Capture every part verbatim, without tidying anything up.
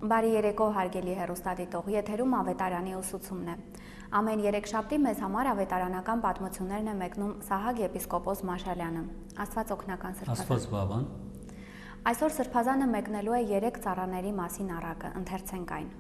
Բարի երեկո հարգելի հեռուստադիտող, եթերում ավետարանի ուսուցումն է։ Ամեն երեքշաբթի մեզ համար ավետարանական պատմություններն է մեկնում Սահակ եպիսկոպոս Մաշալյանը։ Աստված օգնական Սրբազան։ Աստված բավան։ Այսօր Սրբազանը մեկնելու է երեք ծառաների մասին առակը, ընթերցենք այն։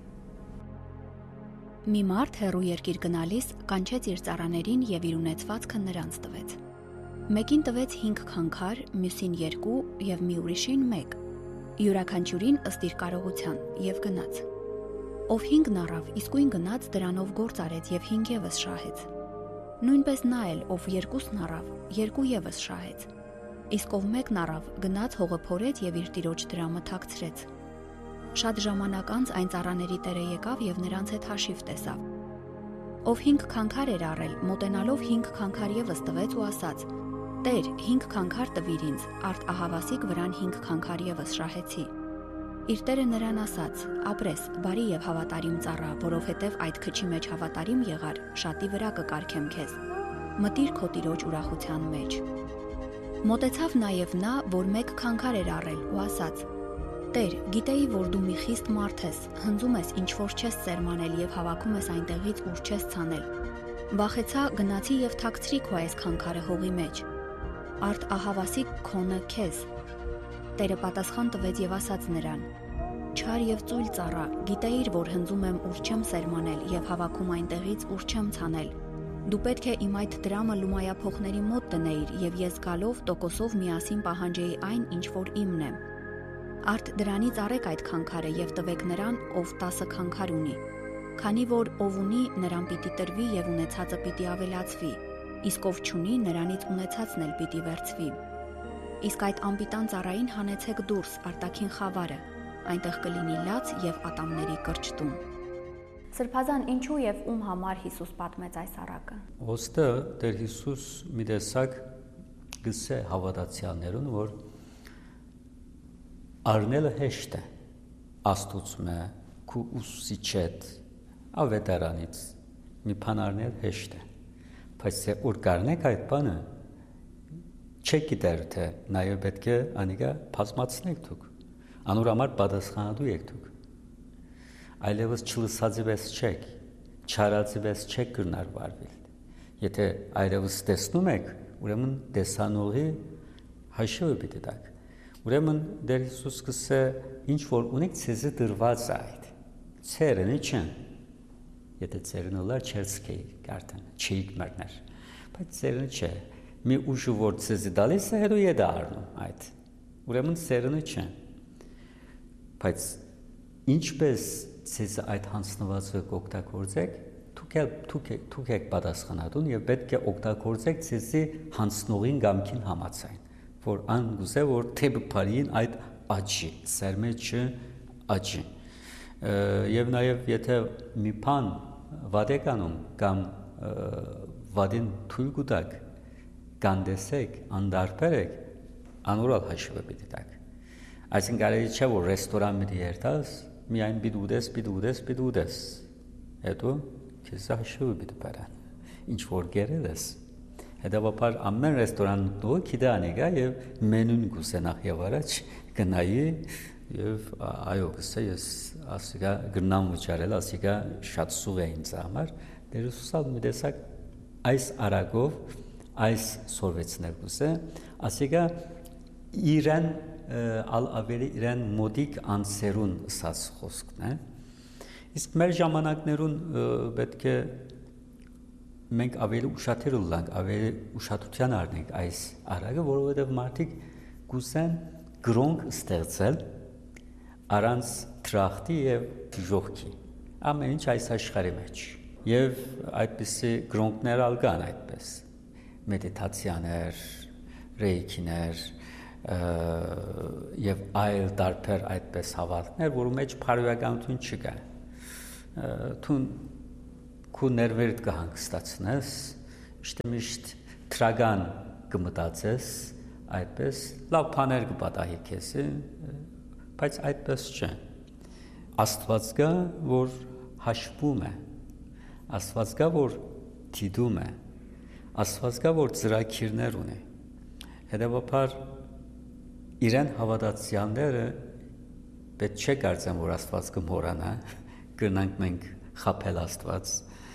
Մի մարդ հեռու երկիր գնալիս կանչեց իր ծառաներին եւ իր ունեցվածքը նրանց տվեց։ Մեկին տվեց հինգ քանքար, մյուսին երկու եւ մի ուրիշին մեկ։ Յուրաքանչյուրին ըստ իր կարողության եւ գնաց։ Ով հինգն առավ, իսկույն գնաց դրանով գործ արեց եւ հինգ եւս շահեց։ Նույնպես նա էլ, ով երկուսն առավ, երկու եւս շահեց։ Իսկ ով մեկն առավ, գնաց հողը փորեց եւ իր տիրոջ դրամը թաքցրեց։ Շատ ժամանակ անց այն ծառաների տերը եկավ եւ նրանց հետ հաշիվ տեսավ։ Ով հինգ քանքար էր առել, մոտենալով հինգ քանքար եւս տվեց ու ասաց. Տեր, հինգ քանքար տվիր ինձ, արդ ահավասիկ վրան հինգ քանքար եւս շահեցի։ Իր տերը նրան ասաց. ապրես, բարի եւ հավատարիմ ծառա, որովհետեւ այդ քչի մեջ հավատարիմ եղար, շատի վրա կկարգեմ քեզ։ Մտիր քո տիրոջ ուրախության մեջ։ Մոտեցավ նաեւ նա, որ մեկ քանքար էր առել ու ասաց. Տեր, գիտեի, որ դու մի խիստ մարդ ես, հնձում ես ինչ որ չես սերմանել եւ հավաքում ես այնտեղից, ուր չես ցանել։ Վախեցա, գնացի եւ թաքցրի քո այս քանքարը հողի մեջ։ Արդ ահավասիկ քոնը քեզ։ Տերը պատասխան տվեց եւ ասաց նրան. Չար եւ ծույլ ծառա, գիտեիր, որ հնձում եմ ուր չեմ սերմանել եւ հավաքում այնտեղից, ուր չեմ ցանել։ Դու պետք է իմ այդ դրամը լումայափոխների մոտ դնեիր եւ ես գալով տոկոսով միասին պահանջեի այն, ինչ որ իմն է։ Արդ դրանից առեք այդ քանքարը եւ տվեք նրան, ով տասը քանքար ունի։ Քանի որ ով ունի, նրան պիտի տրվի եւ ունեցածը պիտի ավելացվի։ Իսկ ով չունի, նրանից ունեցածն էլ պիտի վերցվի։ Իսկ այդ անպիտան ծառային հանեցեք դուրս արտաքին խավարը, այնտեղ կլինի լաց եւ ատամների կրճտում։ Սրբազան, ինչու եւ ում համար Հիսուս պատմեց այս առակը։ Ոստը Տեր Հիսուս մի տեսակ գսե հավատացյալներուն, որ առնելը հեշտ է, աստուծում է, քու ուսուցիչեդ, ավետարանից, մի բան առնել հեշտ է, բայց որ կարնեք այդ բանը, չեք գիտեր, թե նաև պետք է անիկա բազմացնեք դուք, անոր համար պատասխանատու եք դուք, այլևս չլսածի պես չեք, չարածի պես չեք կրնար վարվել, եթե այլևս տեսնում եք, ուրեմն տեսանողի հաշիվը պիտի տաք, ուրեմն Տեր Հիսուս կսե ինչ որ ունեք ցեզի դրված այդ, ցերն իչեն, եթե ցերն ուլա չերցկեի կարդան, չիք մերներ, բայց ցերն չէ, մի ուժը որ ցեզի դալիս է հետո է դա առնում այդ, ուրեմն ցերն չէ, բայց ինչպես ցեզի այդ հանձնվածը կօգտագործեք, դուք եք պատասխանատուն եւ պետք է օգտագործեք ցեզի հանձնողին գամքին համաձայն, որ ան գուզե որ թեբը բարին այդ աճի, սերմեջը աճի, եւ նաեւ եթե մի բան վադեկանում կամ վադին թույլ կուտակ, կանդեսեք, անդարբերեք, անորալ հաշիվը պիտի տակ, այսինքն կարելի չէ որ ռեստորան պիտի երթաս, միայն պիտի ուտես, պիտի ուտես, պիտի ուտես, հետո քեզ հաշիվը պիտի բարան, ինչ որ գերել ես, հետևաբար ամեն ռեստորան դու գիտե անիկա եւ մենուն գուսենախ եւ առաջ գնայի եւ այո գսե ես ասիկա գնամ վճարել ասիկա շատ սուղ է ինձ համար Տեր Հիսուսը մի տեսակ այս արագով այս սորվեցներ գուսե ասիկա իրեն ալ ավելի իրեն մոդիկ անսերուն ասած խոսքն է իսկ մեր ժամանակներուն պետք է մենք ավելի ուշադիր լինենք, ավելի ուշադրության առնենք այս արագը, որովհետև մարդիկ գուսեն գրոնք ստեղծել առանց տրախտի եւ ժողքի։ Ամեն ինչ այս աշխարհի մեջ։ Եվ այդպիսի գրոնքներ ալ կան այդպես։ Մեդիտացիաներ, ռեյքիներ եւ այլ տարբեր այդպես հավատքներ, որու մեջ բարոյականություն չկա։ Թուն քու ներվերդ կհանգստացնես, իշտեմիշտ տրագան կմտածես, այդպես լավ բաներ կպատահի քեզ, բայց այդպես չէ։ Աստված կա, որ հաշվում է, Աստված կա, որ դիտում է, Աստված կա, որ ծրագիրներ ունի։ Հետևաբար իրեն հավատացյալները պետք չէ կարծեմ, որ Աստված կմոռանա, գնանք մենք խաբել Աստված,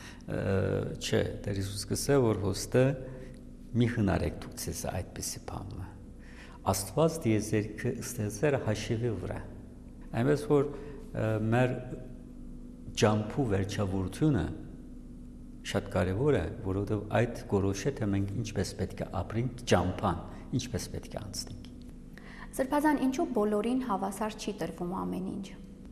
չէ, Տեր Հիսուս կսե, որ հոստը մի հնարեք դուք ձեզ այդպիսի բանը։ Աստված դիեզերքը ստեղծել հաշիվի վրա։ Այնպես որ մեր ջամփու վերջավորությունը շատ կարևոր է, որովհետև այդ գորոշ է, թե մենք ինչպես պետք է ապրենք ջամփան, ինչպես պետք է անցնենք։ Սրբազան, ինչու բոլորին հավասար չի տրվում ամեն ինչ։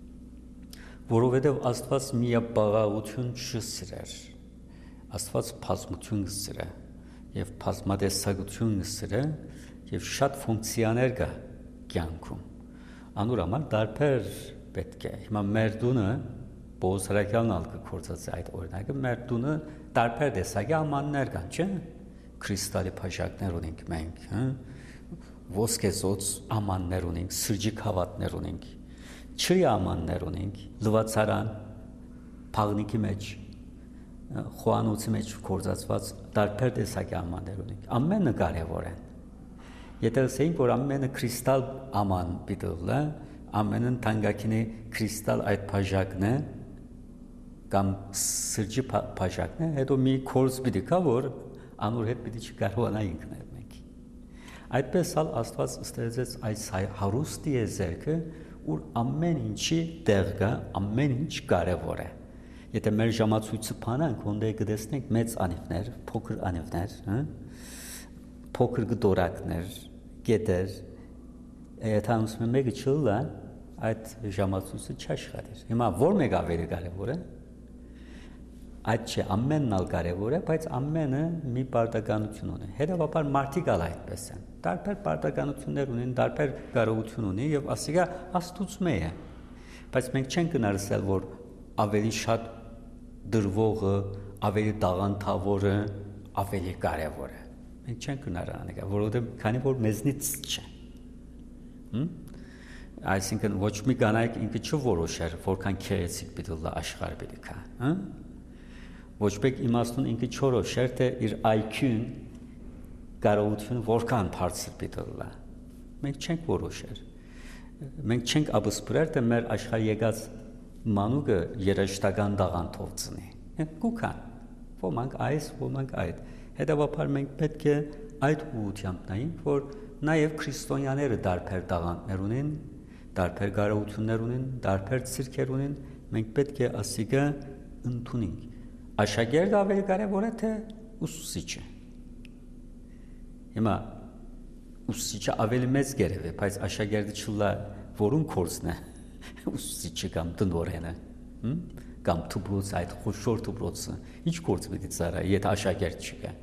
Որովհետև Աստված միաբաղաղություն չսիրեր։ Աստված բազմություն սիրե եւ բազմատեսակություն սիրե եւ շատ ֆունկցիաներ կա կյանքում։ Անուր համար դարբեր պետք է։ Հիմա մեր դունը Բոզրակյանն ալ կորցած այդ օրինակը մեր դունը դարբեր տեսակի ամաններ կան, չէ՞։ Կրիստալի փաշակներ ունենք մենք, հա։ Ոսկեզոծ ամաններ ունենք, սրջիկ հավատներ ունենք, չրի ամաններ ունենք, լվացարան, փաղնիկի մեջ, խոհանոցի մեջ կորցածված դարբեր տեսակի ամաններ ունենք։ Ամենը կարևոր է։ Եթե ասենք, որ ամենը կրիստալ աման պիտի ամենն թանկագինի կրիստալ այդ փաշակն է կամ սրջի փաշակն է, հետո մի կորս պիտի կա, որ անոր հետ պիտի չկարողանա ինքնել մենք։ Այդպես ալ Աստված ստեղծեց այս հարուստ դիեզերքը, որ ամեն ինչի տեղ կա, ամեն ինչ կարևոր է։ Եթե մեր ժամացույցը փանանք, ոնդե կտեսնենք մեծ անիվներ, փոքր անիվներ, հա, փոքր գդորակներ, գետեր, եթե անցնում է մեկը չլա, այդ ժամացույցը չաշխատի։ Հիմա որ մեկ ավելի կարևոր է։ Այդ չէ, ամենն ալ կարևոր է, բայց ամենը մի պարտականություն ունի։ Հետևաբար մարդիկ ալ այդպես են։ Տարբեր պարտականություններ ունեն, տարբեր կարողություն ունի եւ ասիկա աստուծմե է։ Բայց մենք չենք գնարսել, որ ավելի շատ դրվողը, ավելի տաղանդավորը ավելի կարևոր է։ Մենք չենք գնարանալի, որովհետեւ քանի որ մեզնից չէ։ Հմ Այսինքն ոչ մի կանայք ինքը չորոշեր, որքան քերեցիկ պիտի լա աշխարհ պիտի կա, հա։ Ոչ մեկ իմաստուն ինքը չորոշեր, թե իր այ քյուն կարողությունը որքան բարձր պիտի լա։ Մենք չենք որոշեր։ Մենք չենք ապսպրել, թե մեր աշխարհ եկած մանուկը երաշտական դաղանթով ծնի։ Կուքան։ Ոմանք այս, ոմանք այդ։ Հետևաբար մենք պետք է այդ ուղղությամբ նայենք, որ նաև քրիստոնյաները դարբեր դաղանթներ ունեն, դարբեր կարողություններ ունեն, դարբեր ցիրքեր ունեն, մենք պետք է ասիկը ընդունենք։ Աշակերտը ավելի կարևոր է, թե ուսուցիչը։ Հիմա ուսուցիչը ավելի մեծ գերև է, բայց աշակերտը չլա որուն կորսն է, ուսուցիչը կամ տնօրենը, կամ դպրոցը, այդ խոշոր դպրոցը, ինչ կորս պիտի ծառայի, եթե աշակերտ չկա։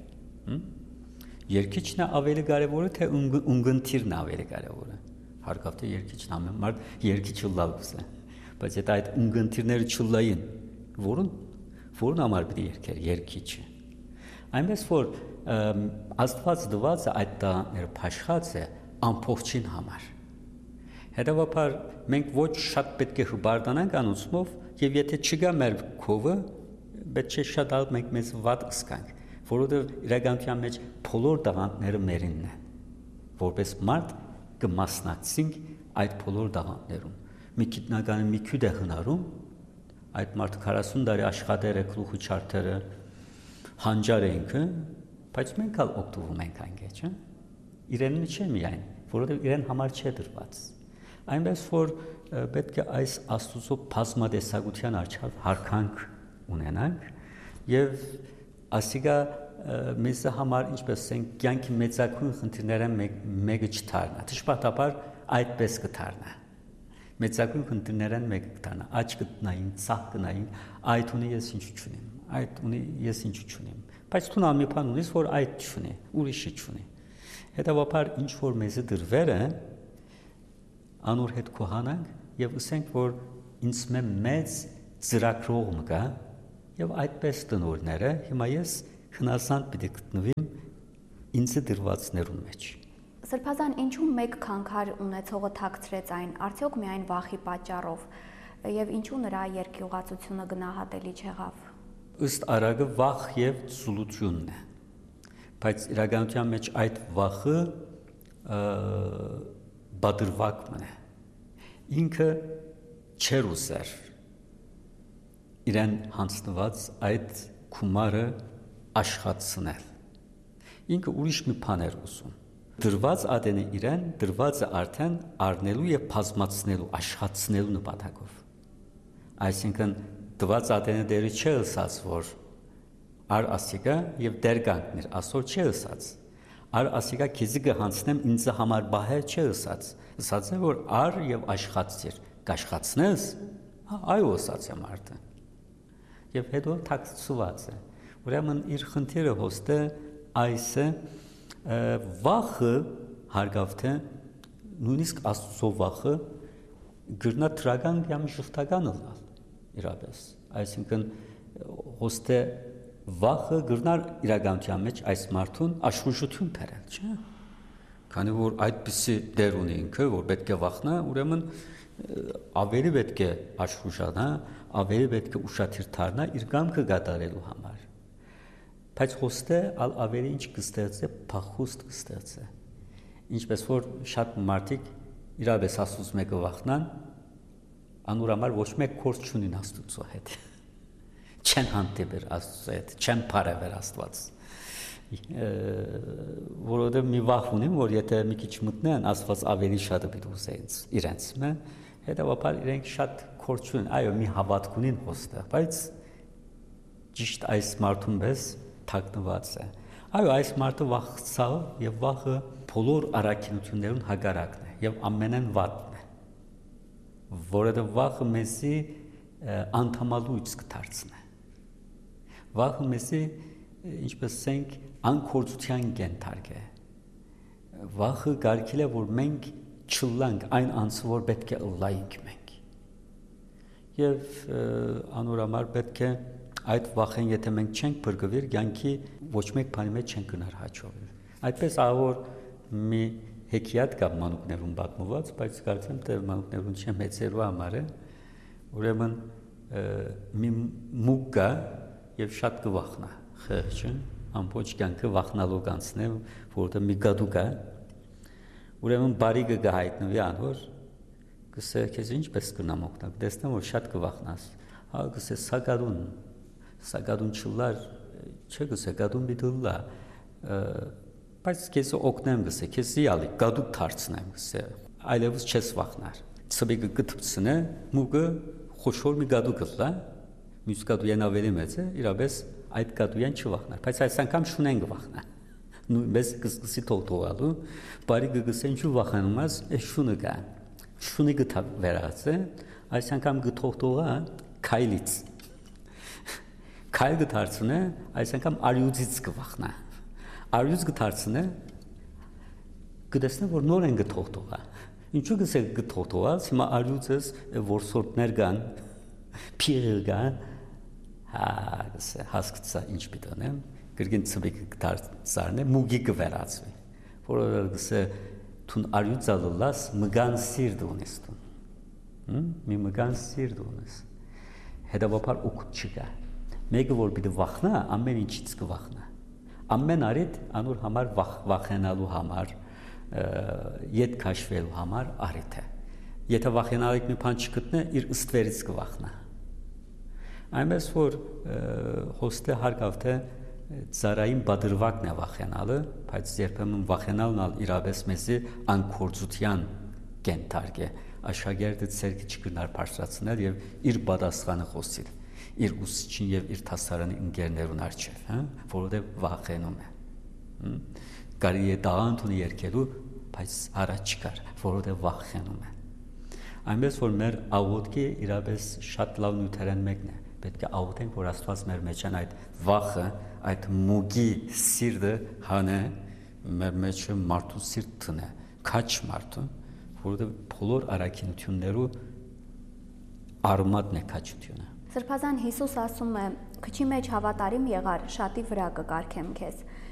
Երկիչն ավելի կարևոր է, թե ունգընթիրն ավելի կարևոր է։ Հարկավ թե երկիչն ամեն մարդ երկիչը լավս է, բայց եթե այդ ունգընթիրները չլային, որուն որուն համար պիտի երկեր երկիչը։ Այնպես որ Աստված դված է այդ տաները փաշխած է ամփոփչին համար։ Հետևաբար մենք ոչ շատ պետք է հբարդանանք անոնցմով եւ եթե չգա մեր քովը, պետք է շատ ալ մենք մեզ վատ սկանք, որովհետեւ իրականության մեջ բոլոր տաղանդները մերինն են։ Որպես մարդ կմասնակցենք այդ բոլոր տաղանդներում։ Մի գիտնականը մի քյուդ է հնարում, այդ մարդը քառասուն տարի աշխատել է գլուխի չարթերը, հանջար է ինքը, բայց մենք ալ օգտվում ենք այնքան, չէ՞։ Իրենը չէ միայն, որովհետեւ իրեն համար չէ դրված։ Այնպես որ պետք է այս Աստծո բազմատեսակության արչավ հարկանք ունենանք եւ ասիկա մեզ համար ինչպես ասենք կյանքի մեծակույն խնդիրները մեկը չդառնա։ Դժբախտաբար այդպես կդառնա։ Մեծակույն խնդիրներն մեկը կդառնա։ Աճ կտնային, ցախ կնային, այդ ունի ես ինչ չունեմ, այդ ունի ես ինչ չունեմ։ Բայց դու մի բան ունես, որ այդ չունի, ուրիշը չունի։ Հետևաբար ինչ որ մեզը դրվել է, անոր հետ կոհանանք եւ ասենք, որ ինձ մեծ ծրագրող կա եւ այդպես տնօրները հիմա ես հնասանդ պիտի գտնվեմ ինձ դրվածներում մեջ։ Սրբազան, ինչու մեկ քանքար ունեցողը թաքցրեց այն, արդյոք միայն վախի պատճառով եւ ինչու նրա երկյուղացությունը գնահատելի չեղավ։ Ըստ արագը վախ եւ ծուլությունն է։ Բայց իրականության մեջ այդ վախը բادرվակն է։ ինքը չեր ուզեր իրեն հանձնված այդ գումարը աշխատացնել։ Ինքը ուրիշ մի բան էր ուզում։ Դրված ադենը իրեն դրված է արդեն առնելու եւ բազմացնելու, աշխատացնելու նպատակով։ Այսինքն դված ադենը դերը չի ըսած, որ ար ասիկա եւ դեր կանգներ, ասոր չի ըսած։ Ար ասիկա քեզի կհանցնեմ ինձ համար բահեր չի ըսած։ Ըսած է, որ ար եւ աշխատիր, կաշխացնես, այո ըսած է մարդը։ Եվ հետո թաքցված է։ Ուրեմն իր խնդիրը հոստը այս է վախը հարգավթե նույնիսկ աստծո վախը գրնա տրական կամ շղթական լալ իրապես այսինքն հոստե վախը գրնար իրականության մեջ այս մարդուն աշխուժություն բերել չէ քանի որ այդպիսի դեր ունի ինքը որ պետք է վախնա ուրեմն ավելի պետք է աշխուժանա ավելի պետք է ուշադիր դառնա իր կամքը կատարելու համար բայց հոստը ալ ավելի ինչ կստեղծե փախուստ կստեղծե ինչպես որ շատ մարդիկ իրապես ասուց մեկը վախնան անուրամար ոչ մեկ կորց չունին աստուծո հետ չեն հանդիպեր աստծո հետ չեն բարևեր աստված որովհետև մի վախ ունին որ եթե մի քիչ մտնեն աստված ավելի շատ պիտի ուզեն իրենց մե հետևաբար իրենք շատ կորց չունին այո մի հավատք ունին հոստը բայց ճիշտ այս մարդուն պես թաքնված է այո այս մարդը վախցավ եւ վախը բոլոր առաքինություններուն հագարակն է եւ ամենեն վատն է որովհետեւ վախը մեզի անդամալույց կդարձնի վախը մեզի ինչպես ասենք անկորձության կենթարկե վախը գարքիլ է որ մենք չլանք այն անձը որ պետք է ըլլայինք մենք եւ անորամար պետք է այդ վախեն եթե մենք չենք բրգվիր կյանքի ոչ մեկ բանի մեջ չենք գնար հաջողել այդպես ավոր մի հեքիաթ կա մանուկներուն պատմված բայց կարծեմ թե մանուկներուն չէ մեծերու համար է ուրեմն մի մուկ կա եւ շատ կվախնա խեղճը ամբողջ կյանքը վախնալու կանցնե որտեղ մի գադու կա ուրեմն բարիգը կհայտնվի անոր կսե քեզ ինչպես կնամ օգնակ դեսնեմ որ շատ կվախնաս հա կսե սակադուն սակադուն չլար չէ կսե գադուն բիդուլա բայց քեզ օգնեմ կսե քեզ յալի գադու դարձնեմ կսե այլևս չես վախնար ծբիկը կթփցնե մուկը խոշոր մի գադու կլա մյուս գադույան ավելի մեծ է իրապես այդ գադույան չվախնար բայց այս անգամ շունեն կվախնա նույնպես կսկսի թողթողալու բարի գգսեն չու վախանում ես այս շունը կա շունը գտա վերածե այս անգամ գթողթողա քայլից քայլ գդարցնե այս անգամ արյուծից կվախնա արյուծ գդարցնե գտեսնե որ նոր են գթողթողա ինչու գսե գթողթողա հիմա արյուծս որսորտներ կան փիղեր կան հա գսե հասկացա ինչ պիտանեմ գրգին ծբիկ դարձարնե մուգի կվերածվի որովհետև գսե թուն արյուծալլաս մգան սիրտ ունես տուն մի մգան սիրտ ունես հետևաբար օգուտ չկա մեկը որ պիտի վախնա ամեն ինչից կվախնա ամեն արիդ անոր համար վախ վախենալու համար ետ քաշվելու համար արիդ է եթե վախենալիք մի բան չգտնե իր ըստվերից կվախնա այնպես որ հոստը հարկավթե ծարային բادرվակն է վախենալը բայց երբեմն վախենալն ալ իրապես մեզի անկորձության կենթարկ է աշակերտը ցերկի չկնար բարձրացնել եւ իր պատասխանը խոսիլ իր ուսուցչին եւ իր տասարանի ընկերներուն արչեւ հա որովհետեւ վախենում է կարի է դաղանտունի երկելու բայց առաջ չկար որովհետեւ վախենում է այնպես որ մեր աղոթքի իրապես շատ լավ նյութերեն մեկն է պետք է աղոթենք որ Աստված մեր մեջ են այդ վախը այդ մուգի սիրտը հանե մեր մեջ մարդու սիրտ տնե քաչ մարդու որովհետև բոլոր առաքինություններու արմատն է քաչությունը Սրբազան Հիսուս ասում է քչի մեջ հավատարիմ եղար շատի վրա կկարգեմ քեզ